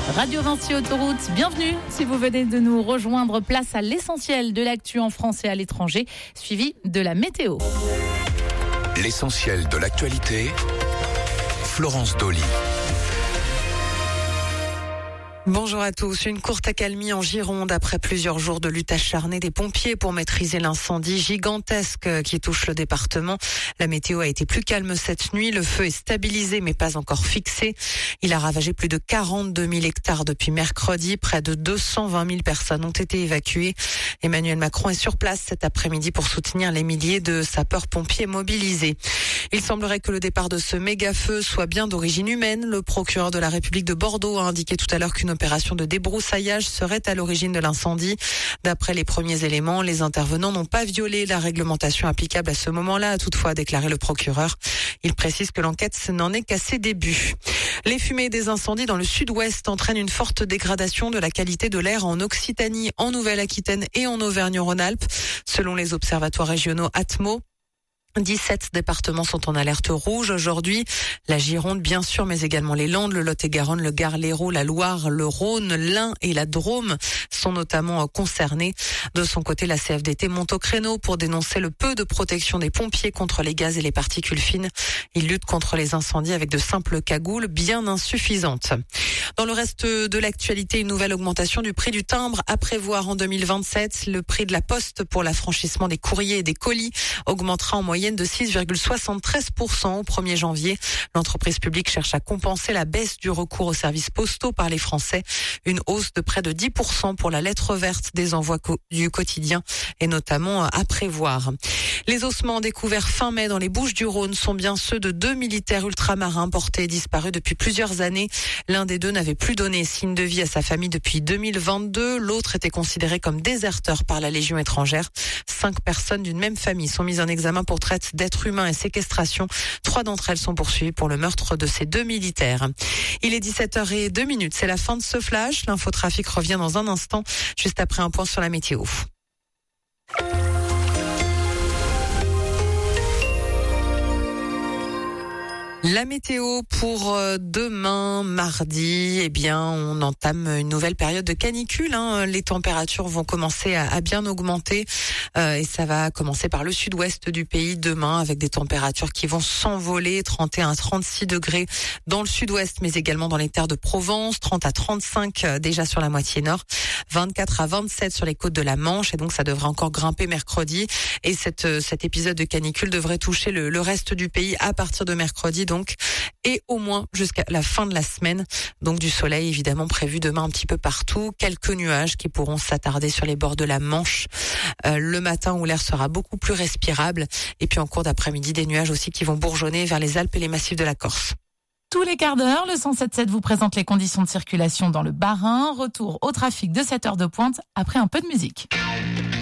Radio Vinci Autoroute, bienvenue. Si vous venez de nous rejoindre, place à l'essentiel de l'actu en France et à l'étranger, suivi de la météo. L'essentiel de l'actualité, Florence Dolly. Bonjour à tous. Une courte accalmie en Gironde après plusieurs jours de lutte acharnée des pompiers pour maîtriser l'incendie gigantesque qui touche le département. La météo a été plus calme cette nuit. Le feu est stabilisé mais pas encore fixé. Il a ravagé plus de 42 000 hectares depuis mercredi. Près de 220 000 personnes ont été évacuées. Emmanuel Macron est sur place cet après-midi pour soutenir les milliers de sapeurs-pompiers mobilisés. Il semblerait que le départ de ce méga-feu soit bien d'origine humaine. Le procureur de la République de Bordeaux a indiqué tout à l'heure qu'une opération de débroussaillage serait à l'origine de l'incendie. D'après les premiers éléments, les intervenants n'ont pas violé la réglementation applicable à ce moment-là, a toutefois déclaré le procureur. Il précise que l'enquête n'en est qu'à ses débuts. Les fumées des incendies dans le sud-ouest entraînent une forte dégradation de la qualité de l'air en Occitanie, en Nouvelle-Aquitaine et en Auvergne-Rhône-Alpes. Selon les observatoires régionaux Atmo, 17 départements sont en alerte rouge aujourd'hui. La Gironde, bien sûr, mais également les Landes, le Lot-et-Garonne, le Gard, l'Hérault, la Loire, le Rhône, l'Ain et la Drôme sont notamment concernés. De son côté, la CFDT monte au créneau pour dénoncer le peu de protection des pompiers contre les gaz et les particules fines. Ils luttent contre les incendies avec de simples cagoules bien insuffisantes. Dans le reste de l'actualité, une nouvelle augmentation du prix du timbre à prévoir en 2027. Le prix de la poste pour l'affranchissement des courriers et des colis augmentera en moyenne de 6,73% au 1er janvier. L'entreprise publique cherche à compenser la baisse du recours aux services postaux par les Français. Une hausse de près de 10% pour la lettre verte des envois du quotidien est notamment à prévoir. Les ossements découverts fin mai dans les Bouches-du-Rhône sont bien ceux de 2 militaires ultramarins portés et disparus depuis plusieurs années. L'un des deux n'avait plus donné signe de vie à sa famille depuis 2022. L'autre était considéré comme déserteur par la Légion étrangère. 5 personnes d'une même famille sont mises en examen pour traite d'êtres humains et séquestration. 3 d'entre elles sont poursuivies pour le meurtre de ces 2 militaires. Il est 17h02. C'est la fin de ce flash. L'infotrafic revient dans un instant, juste après un point sur la météo. La météo pour demain, mardi, on entame une nouvelle période de canicule. Les températures vont commencer à bien augmenter et ça va commencer par le sud-ouest du pays demain avec des températures qui vont s'envoler, 31 à 36 degrés dans le sud-ouest, mais également dans les terres de Provence, 30 à 35 déjà sur la moitié nord, 24 à 27 sur les côtes de la Manche et donc ça devrait encore grimper mercredi. Et cet épisode de canicule devrait toucher le reste du pays à partir de mercredi donc, et au moins jusqu'à la fin de la semaine. Donc du soleil évidemment prévu demain un petit peu partout, quelques nuages qui pourront s'attarder sur les bords de la Manche le matin où l'air sera beaucoup plus respirable et puis en cours d'après-midi des nuages aussi qui vont bourgeonner vers les Alpes et les massifs de la Corse. Tous les quarts d'heure, le 107.7 vous présente les conditions de circulation dans le Bas-Rhin. Retour au trafic de 7 heures de pointe après un peu de musique.